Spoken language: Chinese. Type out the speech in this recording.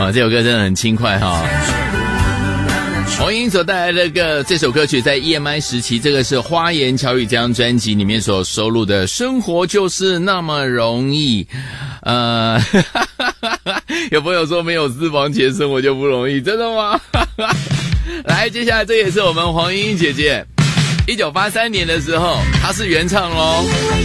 这首歌真的很轻快哈。黄英所带来的这首歌曲在 EMI 时期，这个是花言巧语这张专辑里面所收录的生活就是那么容易。有朋友说没有私房钱生活就不容易，真的吗？来，接下来这也是我们黄莺莺姐姐1983年的时候，她是原唱咯。